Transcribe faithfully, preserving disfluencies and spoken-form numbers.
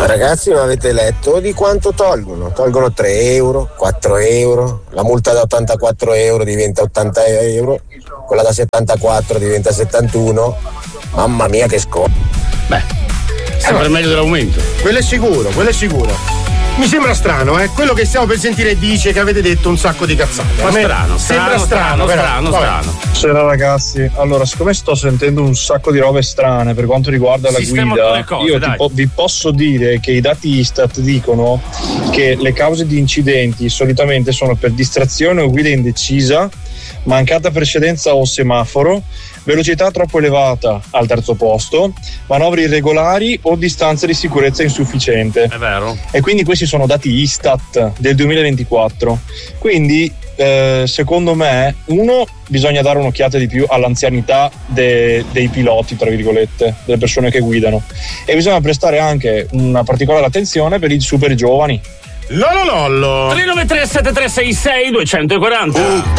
Ma ragazzi, non avete letto di quanto tolgono? Tolgono tre euro, quattro euro, la multa da ottantaquattro euro diventa ottanta euro, quella da settantaquattro diventa settantuno. Mamma mia che scopo. Beh, sempre eh, meglio dell'aumento. Quello è sicuro, quello è sicuro. Mi sembra strano, eh? Quello che stiamo per sentire dice che avete detto un sacco di cazzate. Ma strano, sembra strano, strano, strano, strano, strano. Buonasera ragazzi, allora siccome sto sentendo un sacco di robe strane per quanto riguarda la Sistema guida, cose, io tipo, vi posso dire che i dati Istat dicono che le cause di incidenti solitamente sono per distrazione o guida indecisa, mancata precedenza o semaforo, velocità troppo elevata al terzo posto, manovre irregolari o distanza di sicurezza insufficiente. È vero. E quindi questi sono dati Istat del duemilaventiquattro. Quindi eh, secondo me, uno, bisogna dare un'occhiata di più all'anzianità de, dei piloti, tra virgolette, delle persone che guidano, e bisogna prestare anche una particolare attenzione per i super giovani. Lololollo tre nove tre sette tre sei sei due quattro zero